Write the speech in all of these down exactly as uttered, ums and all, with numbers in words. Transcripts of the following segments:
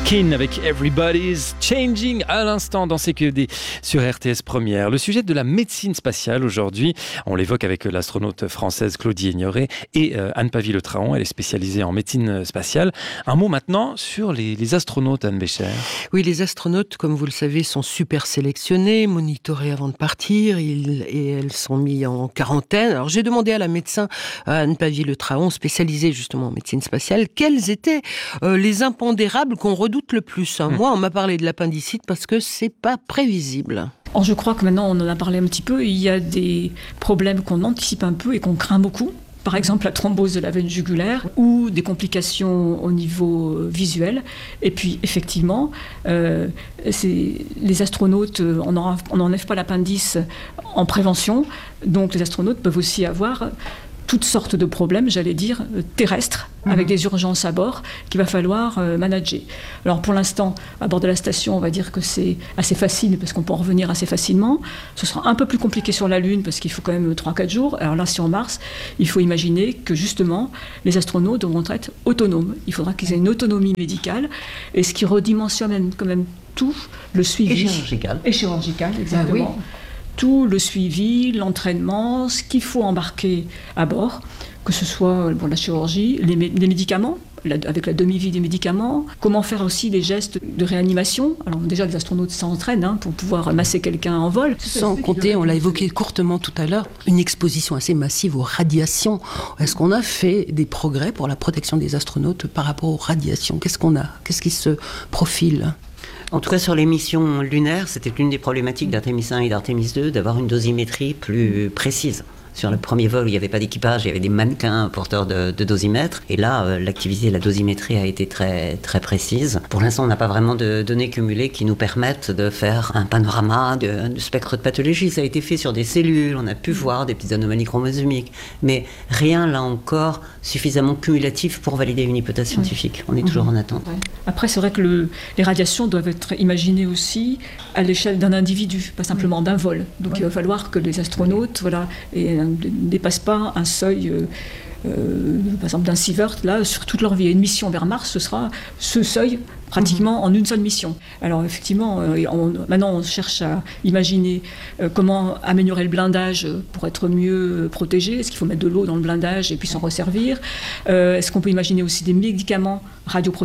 Kin avec Everybody's Changing à l'instant dans C Q E D sur R T S Première. Le sujet de la médecine spatiale aujourd'hui, on l'évoque avec l'astronaute française Claudie Aignoret et euh, Anne Pavie-Le-Traon, elle est spécialisée en médecine spatiale. Un mot maintenant sur les, les astronautes, Anne Bécher. Oui, les astronautes, comme vous le savez, sont super sélectionnés, monitorés avant de partir, ils, et elles sont mis en quarantaine. Alors j'ai demandé à la médecin à Anne Pavie-Le-Traon, spécialisée justement en médecine spatiale, quels étaient euh, les impondérables qu'on redoute le plus. Hein. Mmh. Moi, on m'a parlé de l'appendicite parce que c'est pas prévisible. Alors, je crois que maintenant, on en a parlé un petit peu. Il y a des problèmes qu'on anticipe un peu et qu'on craint beaucoup. Par exemple, la thrombose de la veine jugulaire ou des complications au niveau visuel. Et puis, effectivement, euh, c'est, les astronautes, on n'enlève pas l'appendice en prévention. Donc, les astronautes peuvent aussi avoir toutes sortes de problèmes, j'allais dire, terrestres, mmh. avec des urgences à bord qu'il va falloir euh, manager. Alors pour l'instant, à bord de la station, on va dire que c'est assez facile parce qu'on peut en revenir assez facilement. Ce sera un peu plus compliqué sur la Lune parce qu'il faut quand même trois à quatre jours. Alors là, sur Mars, il faut imaginer que justement, les astronautes devront être autonomes. Il faudra qu'ils aient une autonomie médicale, et ce qui redimensionne quand même tout le suivi. Et chirurgical. Et chirurgical, exactement. Ah, oui. Tout le suivi, l'entraînement, ce qu'il faut embarquer à bord, que ce soit bon, la chirurgie, les, mé- les médicaments, la, avec la demi-vie des médicaments, comment faire aussi les gestes de réanimation. Alors déjà, les astronautes s'entraînent hein, pour pouvoir masser quelqu'un en vol. Sans compter, on l'a évoqué courtement tout à l'heure, une exposition assez massive aux radiations. Est-ce qu'on a fait des progrès pour la protection des astronautes par rapport aux radiations ? Qu'est-ce qu'on a ? Qu'est-ce qui se profile ? En tout cas, sur les missions lunaires, c'était l'une des problématiques d'Artemis un et d'Artemis deux, d'avoir une dosimétrie plus précise. Sur le premier vol, il n'y avait pas d'équipage, il y avait des mannequins porteurs de, de dosimètres. Et là, euh, l'activité de la dosimétrie a été très, très précise. Pour l'instant, on n'a pas vraiment de données cumulées qui nous permettent de faire un panorama de, de spectre de pathologie. Ça a été fait sur des cellules, on a pu voir des petites anomalies chromosomiques. Mais rien, là encore, suffisamment cumulatif pour valider une hypothèse scientifique. On est toujours mmh. en attente. Ouais. Après, c'est vrai que le, les radiations doivent être imaginées aussi à l'échelle d'un individu, pas simplement d'un vol. Donc ouais. il va falloir que les astronautes, voilà, et ne dépassent pas un seuil, euh, euh, par exemple d'un sievert, là, sur toute leur vie. Et une mission vers Mars, ce sera ce seuil pratiquement mmh. en une seule mission. Alors effectivement, euh, on, maintenant on cherche à imaginer euh, comment améliorer le blindage pour être mieux protégé. Est-ce qu'il faut mettre de l'eau dans le blindage et puis s'en resservir ? euh, Est-ce qu'on peut imaginer aussi des médicaments radioprotecteurs ?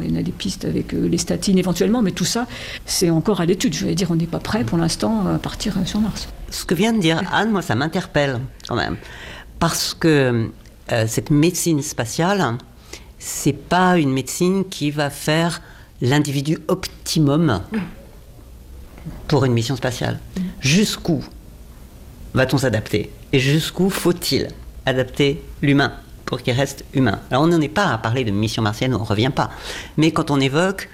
Il y en a des pistes avec euh, les statines éventuellement, mais tout ça, c'est encore à l'étude. Je vais dire, on n'est pas prêt pour l'instant à partir sur Mars. Ce que vient de dire Anne, moi ça m'interpelle quand même. Parce que euh, cette médecine spatiale, c'est pas une médecine qui va faire l'individu optimum pour une mission spatiale. Jusqu'où va-t-on s'adapter ? Et jusqu'où faut-il adapter l'humain pour qu'il reste humain ? Alors on n'en est pas à parler de mission martienne, on ne revient pas. Mais quand on évoque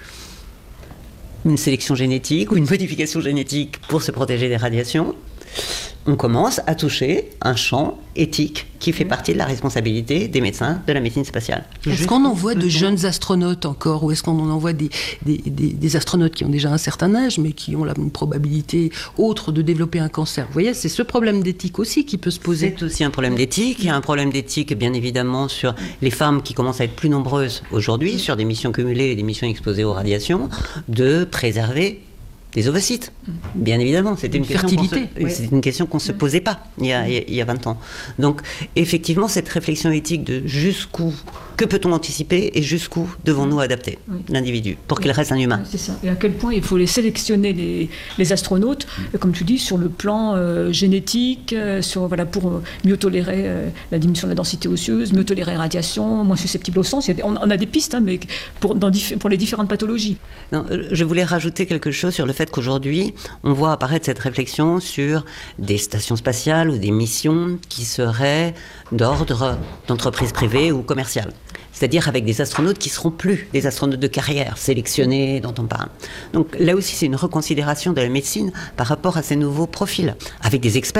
une sélection génétique ou une modification génétique pour se protéger des radiations, on commence à toucher un champ éthique qui fait partie de la responsabilité des médecins de la médecine spatiale. Est-ce qu'on envoie de jeunes astronautes encore, ou est-ce qu'on en envoie des, des, des, des astronautes qui ont déjà un certain âge, mais qui ont la, une probabilité autre de développer un cancer ? Vous voyez, c'est ce problème d'éthique aussi qui peut se poser. C'est aussi un problème d'éthique. Il y a un problème d'éthique, bien évidemment, sur les femmes qui commencent à être plus nombreuses aujourd'hui, sur des missions cumulées et des missions exposées aux radiations, de préserver des ovocytes, bien évidemment. C'était une, question qu'on se, ouais. c'était une question qu'on ne se posait pas il y, a, il y a vingt ans. Donc, effectivement, cette réflexion éthique de jusqu'où, que peut-on anticiper et jusqu'où devons-nous adapter oui. l'individu pour qu'il reste un humain. C'est ça. Et à quel point il faut les sélectionner, les, les astronautes, comme tu dis, sur le plan euh, génétique, euh, sur, voilà, pour euh, mieux tolérer euh, la diminution de la densité osseuse, mieux tolérer la radiation, moins susceptible au sang. On, on a des pistes, hein, mais pour, dans, pour les différentes pathologies. Non, je voulais rajouter quelque chose sur le fait qu'aujourd'hui, on voit apparaître cette réflexion sur des stations spatiales ou des missions qui seraient d'ordre d'entreprise privée ou commerciale. C'est-à-dire avec des astronautes qui ne seront plus des astronautes de carrière, sélectionnés, dont on parle. Donc là aussi, c'est une reconsidération de la médecine par rapport à ces nouveaux profils, avec des experts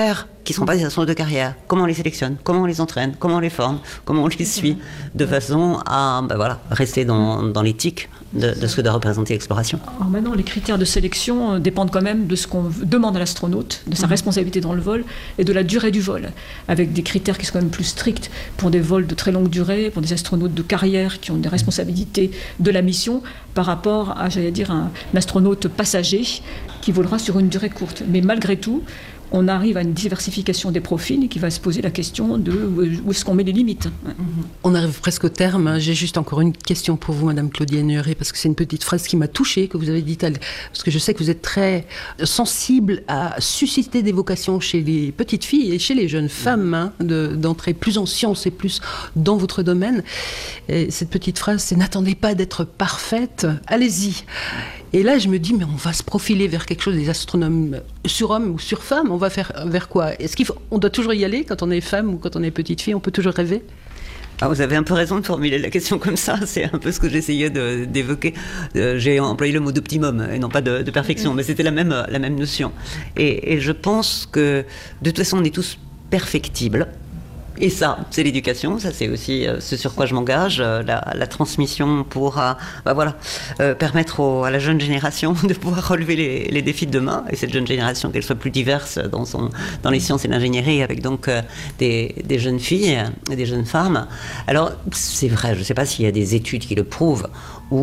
qui ne seront pas des astronautes de carrière. Comment on les sélectionne? Comment on les entraîne? Comment on les forme? Comment on les suit? De façon à ben voilà, rester dans, dans l'éthique de, de ce que doit représenter l'exploration. Alors maintenant, les critères de sélection dépendent quand même de ce qu'on demande à l'astronaute, de sa mmh. responsabilité dans le vol et de la durée du vol, avec des critères qui sont quand même plus stricts pour des vols de très longue durée, pour des astronautes de carrière qui ont des responsabilités de la mission, par rapport à, j'allais dire, un, un astronaute passager qui volera sur une durée courte. Mais malgré tout, on arrive à une diversification des profils et qui va se poser la question de où est-ce qu'on met les limites. On arrive presque au terme. J'ai juste encore une question pour vous, Madame Claudia Ignoré, parce que c'est une petite phrase qui m'a touchée, que vous avez dite, parce que je sais que vous êtes très sensible à susciter des vocations chez les petites filles et chez les jeunes femmes, hein, de, d'entrer plus en sciences et plus dans votre domaine. Et cette petite phrase, c'est « N'attendez pas d'être parfaite, allez-y ». Et là, je me dis, mais on va se profiler vers quelque chose, des astronomes sur-hommes ou sur-femmes, on va faire vers quoi? Est-ce qu'on doit toujours y aller quand on est femme ou quand on est petite fille? On peut toujours rêver? Ah, vous avez un peu raison de formuler la question comme ça, c'est un peu ce que j'essayais de, d'évoquer. Euh, j'ai employé le mot d'optimum et non pas de, de perfection, mais c'était la même, la même notion. Et, et je pense que de toute façon, on est tous perfectibles. Et ça, c'est l'éducation, ça c'est aussi euh, ce sur quoi je m'engage, euh, la, la transmission pour euh, bah voilà, euh, permettre au, à la jeune génération de pouvoir relever les, les défis de demain, et cette jeune génération qu'elle soit plus diverse dans, son, dans les sciences et l'ingénierie, avec donc euh, des, des jeunes filles et des jeunes femmes. Alors c'est vrai, je ne sais pas s'il y a des études qui le prouvent,